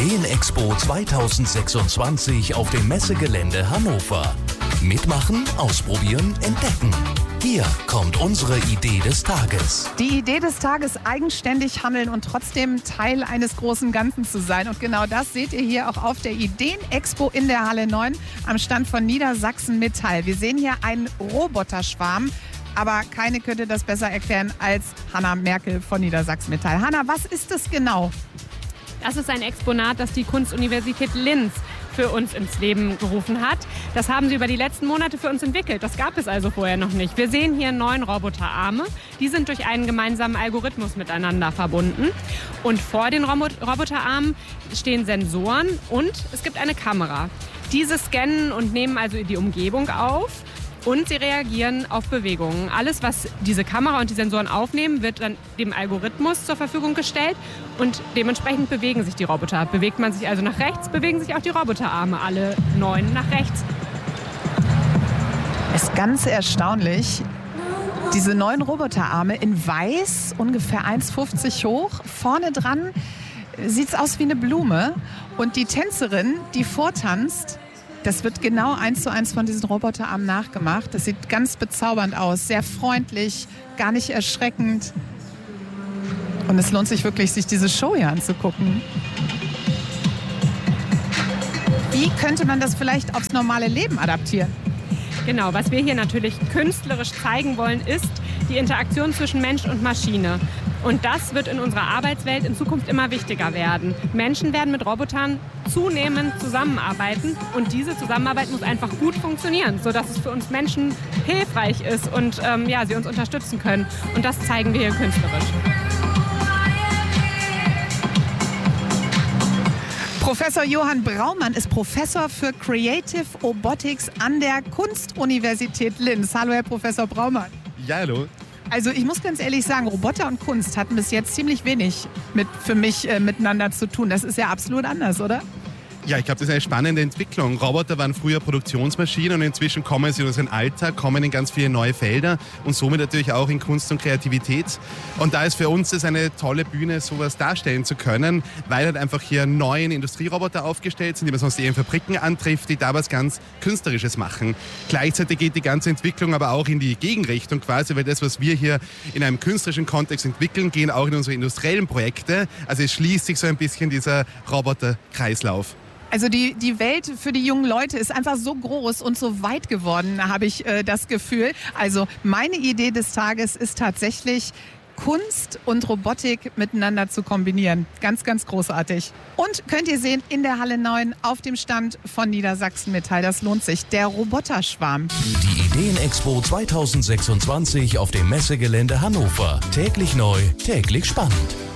Ideenexpo 2026 auf dem Messegelände Hannover. Mitmachen, ausprobieren, entdecken. Hier kommt unsere Idee des Tages. Die Idee des Tages: eigenständig handeln und trotzdem Teil eines großen Ganzen zu sein. Und genau das seht ihr hier auch auf der Ideenexpo in der Halle 9 am Stand von Niedersachsen Metall. Wir sehen hier einen Roboterschwarm. Aber keine könnte das besser erklären als Hanna Merkel von Niedersachsen Metall. Hanna, was ist das genau? Das ist ein Exponat, das die Kunstuniversität Linz für uns ins Leben gerufen hat. Das haben sie über die letzten Monate für uns entwickelt. Das gab es also vorher noch nicht. Wir sehen hier 9 Roboterarme. Die sind durch einen gemeinsamen Algorithmus miteinander verbunden. Und vor den Roboterarmen stehen Sensoren und es gibt eine Kamera. Diese scannen und nehmen also die Umgebung auf. Und sie reagieren auf Bewegungen. Alles, was diese Kamera und die Sensoren aufnehmen, wird dann dem Algorithmus zur Verfügung gestellt. Und dementsprechend bewegen sich die Roboter. Bewegt man sich also nach rechts, bewegen sich auch die Roboterarme, alle 9 nach rechts. Es ist ganz erstaunlich. Diese 9 Roboterarme in weiß, ungefähr 1,50 hoch. Vorne dran sieht es aus wie eine Blume. Und die Tänzerin, die vortanzt, das wird genau 1:1 von diesen Roboterarmen nachgemacht. Das sieht ganz bezaubernd aus, sehr freundlich, gar nicht erschreckend. Und es lohnt sich wirklich, sich diese Show hier anzugucken. Wie könnte man das vielleicht aufs normale Leben adaptieren? Genau, was wir hier natürlich künstlerisch zeigen wollen, ist die Interaktion zwischen Mensch und Maschine. Und das wird in unserer Arbeitswelt in Zukunft immer wichtiger werden. Menschen werden mit Robotern zunehmend zusammenarbeiten und diese Zusammenarbeit muss einfach gut funktionieren, sodass es für uns Menschen hilfreich ist und sie uns unterstützen können. Und das zeigen wir hier künstlerisch. Professor Johann Braumann ist Professor für Creative Robotics an der Kunstuniversität Linz. Hallo, Herr Professor Braumann. Ja, hallo. Also ich muss ganz ehrlich sagen, Roboter und Kunst hatten bis jetzt ziemlich wenig für mich miteinander zu tun. Das ist ja absolut anders, oder? Ja, ich glaube, das ist eine spannende Entwicklung. Roboter waren früher Produktionsmaschinen und inzwischen kommen sie in unseren Alltag, kommen in ganz viele neue Felder und somit natürlich auch in Kunst und Kreativität. Und da ist für uns das eine tolle Bühne, sowas darstellen zu können, weil halt einfach hier neue Industrieroboter aufgestellt sind, die man sonst eher in Fabriken antrifft, die da was ganz Künstlerisches machen. Gleichzeitig geht die ganze Entwicklung aber auch in die Gegenrichtung quasi, weil das, was wir hier in einem künstlerischen Kontext entwickeln, gehen auch in unsere industriellen Projekte. Also es schließt sich so ein bisschen dieser Roboterkreislauf. Also die Welt für die jungen Leute ist einfach so groß und so weit geworden, habe ich das Gefühl. Also meine Idee des Tages ist tatsächlich, Kunst und Robotik miteinander zu kombinieren. Ganz, ganz großartig. Und könnt ihr sehen, in der Halle 9 auf dem Stand von Niedersachsen Metall. Das lohnt sich. Der Roboterschwarm. Die Ideenexpo 2026 auf dem Messegelände Hannover. Täglich neu, täglich spannend.